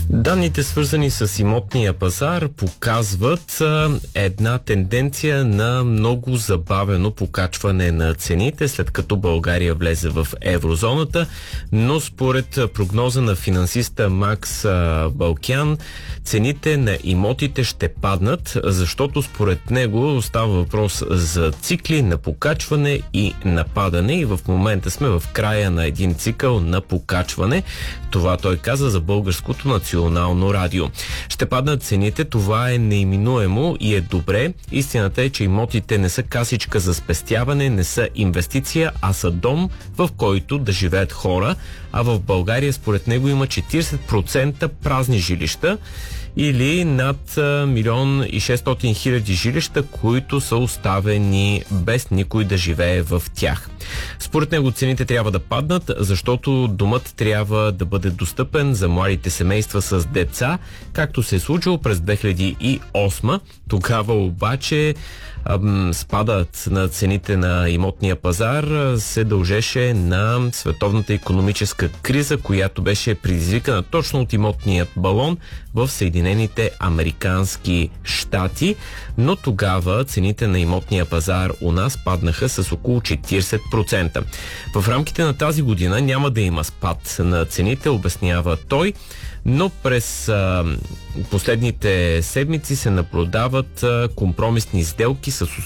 Данните, свързани с имотния пазар, показват една тенденция на много забавено покачване на цените, след като България влезе в еврозоната, но според прогноза на финансиста Макс Балкян, цените на имотите ще паднат, защото според него става въпрос за цикли на покачване и на падане и в момента сме в края на един цикъл на покачване. Това той каза за Българското национално радио. Ще паднат цените, това е неиминуемо и е добре. Истината е, че имотите не са касичка за спестяване, не са инвестиция, а са дом, в който да живеят хора, а в България според него има 40% празни жилища или над 1 600 000 жилища, които са оставени без никой да живее в тях. Според него цените трябва да паднат, защото домът трябва да бъде достъпен за младите семейства с деца, както се е случило през 2008. Тогава обаче спадът на цените на имотния пазар се дължеше на световната икономическа криза, която беше предизвикана точно от имотният балон в Съединените американски щати, но тогава цените на имотния пазар у нас паднаха с около 40%. В рамките на тази година няма да има спад на цените, обяснява той, но през последните седмици се наблюдават компромисни сделки с